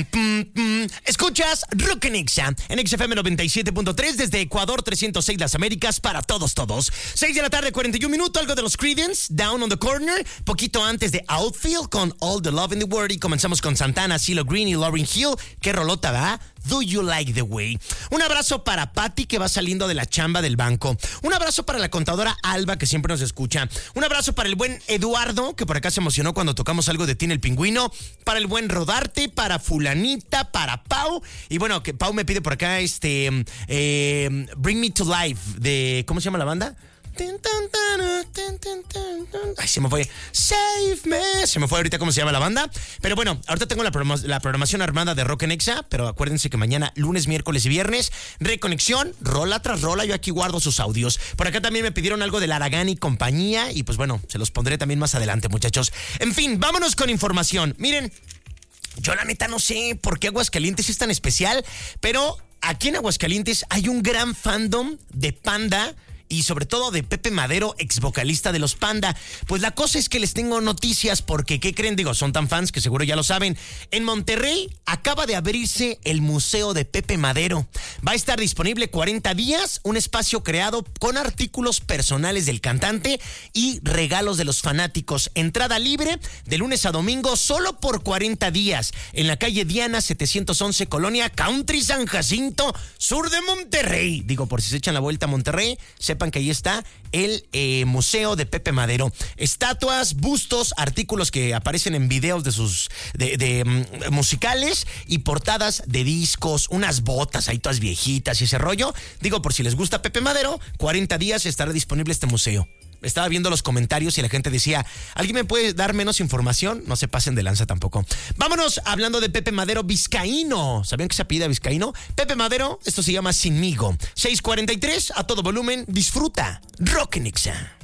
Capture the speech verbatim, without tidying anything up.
Pum, pum, pum. Escuchas Rock en Exa, en X F M noventa y siete punto tres desde Ecuador trescientos seis Las Américas para todos, todos. seis de la tarde, cuarenta y un minutos, algo de los Creedence, Down on the Corner, poquito antes de Outfield con All the Love in the World y comenzamos con Santana, CeeLo Green y Lauryn Hill. Qué rolota, ¿verdad? Do You Like the Way. Un abrazo para Patty, que va saliendo de la chamba del banco. Un abrazo para la contadora Alba, que siempre nos escucha. Un abrazo para el buen Eduardo, que por acá se emocionó cuando tocamos algo de Tina el Pingüino. Para el buen Rodarte, para Fulanita, para Pau. Y bueno, que Pau me pide por acá este eh, Bring Me to Life de... ¿Cómo se llama la banda? Ay, se me fue. Save me. Se me fue ahorita cómo se llama la banda. Pero bueno, ahorita tengo la, programa- la programación armada de Rock en Exa. Pero acuérdense que mañana, lunes, miércoles y viernes, reconexión, rola tras rola. Yo aquí guardo sus audios. Por acá también me pidieron algo de Aragán y compañía. Y pues bueno, se los pondré también más adelante, muchachos. En fin, vámonos con información. Miren, yo la neta no sé por qué Aguascalientes es tan especial, pero aquí en Aguascalientes hay un gran fandom de Panda y sobre todo de Pepe Madero, ex vocalista de los Panda. Pues la cosa es que les tengo noticias porque, ¿qué creen? Digo, son tan fans que seguro ya lo saben. En Monterrey acaba de abrirse el Museo de Pepe Madero. Va a estar disponible cuarenta días, un espacio creado con artículos personales del cantante y regalos de los fanáticos. Entrada libre de lunes a domingo solo por cuarenta días en la calle Diana setecientos once, Colonia Country San Jacinto, sur de Monterrey. Digo, por si se echan la vuelta a Monterrey, sepan que ahí está el eh, Museo de Pepe Madero. Estatuas, bustos, artículos que aparecen en videos de sus de, de um, musicales y portadas de discos, unas botas ahí todas viejitas y ese rollo. Digo, por si les gusta Pepe Madero, cuarenta días estará disponible este museo. Estaba viendo los comentarios y la gente decía, ¿alguien me puede dar menos información? No se pasen de lanza tampoco. Vámonos hablando de Pepe Madero vizcaíno. ¿Sabían que se apellida vizcaíno? Pepe Madero, esto se llama Sinmigo. seis cuarenta y tres, a todo volumen, disfruta Rock en Exa.